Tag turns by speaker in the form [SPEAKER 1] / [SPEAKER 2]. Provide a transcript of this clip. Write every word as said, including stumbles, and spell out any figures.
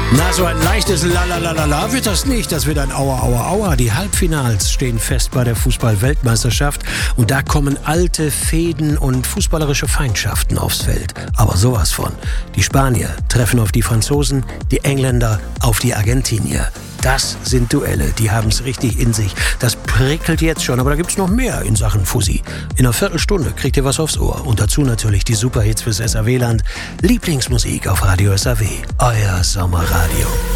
[SPEAKER 1] Na, so ein leichtes Lalalala wird das nicht. Das wird ein Aua, Aua, Aua. Die Halbfinals stehen fest bei der Fußball-Weltmeisterschaft. Und da kommen alte Fehden und fußballerische Feindschaften aufs Feld. Aber sowas von. Die Spanier treffen auf die Franzosen, die Engländer auf die Argentinier. Das sind Duelle, die haben es richtig in sich. Das prickelt jetzt schon, aber da gibt's noch mehr in Sachen Fussi. In einer Viertelstunde kriegt ihr was aufs Ohr. Und dazu natürlich die Superhits fürs S R W-Land. Lieblingsmusik auf Radio S R W. Euer Sommerradio.